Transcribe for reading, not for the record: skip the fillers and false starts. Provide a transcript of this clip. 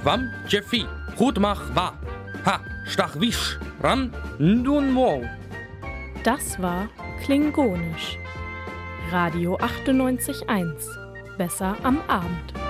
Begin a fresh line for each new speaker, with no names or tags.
Wam Jeffy, gut mach wa. Ha, stach wisch, ran, nun mo.
Das war Klingonisch. Radio 98.1. Besser am Abend.